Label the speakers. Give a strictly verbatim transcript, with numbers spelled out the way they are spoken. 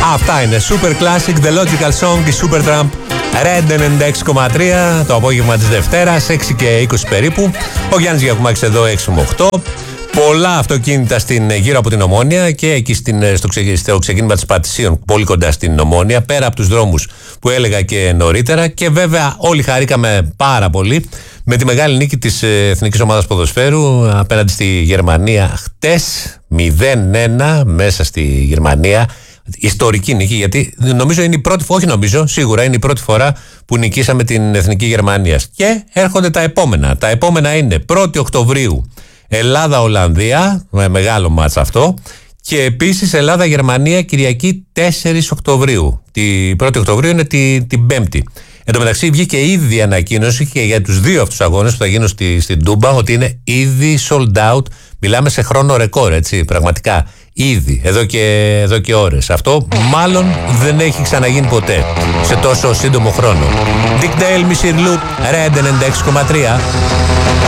Speaker 1: Αυτά είναι Super Classic, The Logical Song, η Supertramp, Red ενενήντα έξι κόμμα τρία το απόγευμα της Δευτέρας, έξι και είκοσι περίπου. Ο Γιάννης Γιακουμάκης εδώ, έξι με οκτώ. Πολλά αυτοκίνητα στην, γύρω από την Ομόνια και εκεί στην, στο, ξε, στο ξεκίνημα της Πατησίων, πολύ κοντά στην Ομόνια, πέρα από τους δρόμους που έλεγα και νωρίτερα. Και βέβαια όλοι χαρήκαμε πάρα πολύ με τη μεγάλη νίκη της Εθνικής Ομάδας Ποδοσφαίρου απέναντι στη Γερμανία χτες, μηδέν ένα μέσα στη Γερμανία. Ιστορική νίκη, γιατί νομίζω είναι η πρώτη φορά, όχι νομίζω, σίγουρα είναι η πρώτη φορά που νικήσαμε την Εθνική Γερμανία. Και έρχονται τα επόμενα. Τα επόμενα είναι πρώτη Οκτωβρίου Ελλάδα-Ολλανδία, με μεγάλο μάτς αυτό. Και επίσης Ελλάδα-Γερμανία Κυριακή τέσσερις Οκτωβρίου. Την πρώτη Οκτωβρίου είναι την, την Πέμπτη. Εν τω μεταξύ βγήκε ήδη ανακοίνωση και για τους δύο αυτούς αγώνες που θα γίνουν στη, στην Τούμπα ότι είναι ήδη sold out. Μιλάμε σε χρόνο ρεκόρ, έτσι, πραγματικά. Ήδη, εδώ και, εδώ και ώρες. Αυτό μάλλον δεν έχει ξαναγίνει ποτέ σε τόσο σύντομο χρόνο. Dick Dale, Missy Loop, Red ενενήντα έξι κόμμα τρία.